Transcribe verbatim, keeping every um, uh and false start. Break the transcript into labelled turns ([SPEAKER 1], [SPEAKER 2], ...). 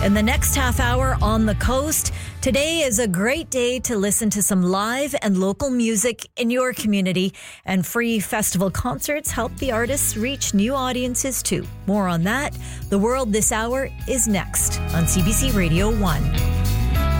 [SPEAKER 1] In the next half hour on the coast, today is a great day to listen to some live and local music in your community, and free festival concerts help the artists reach new audiences too. More on that. The World This Hour is next on C B C Radio one.